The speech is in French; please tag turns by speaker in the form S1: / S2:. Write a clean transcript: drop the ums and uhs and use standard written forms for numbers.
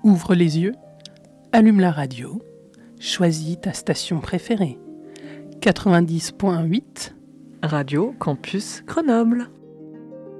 S1: Ouvre les yeux, allume la radio, choisis ta station préférée. 90.8
S2: Radio Campus Grenoble.